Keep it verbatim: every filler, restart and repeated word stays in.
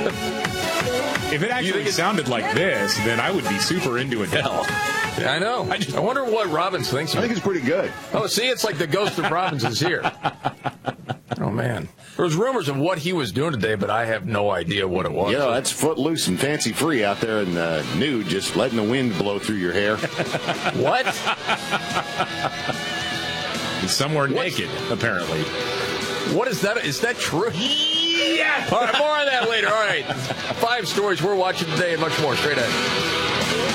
If it actually sounded like this, then I would be super into Adele. Yeah, I know. I, just, I wonder what Robbins thinks of I think it's pretty good. Oh, see, it's like the ghost of Robbins is here. Oh, man. There was rumors of what he was doing today, but I have no idea what it was. You know, that's footloose and fancy free out there in the nude, just letting the wind blow through your hair. What? He's somewhere What's, naked, apparently. What is that? Is that true? Yeah. All right, more on that later. All right. Five stories we're watching today and much more. Straight ahead.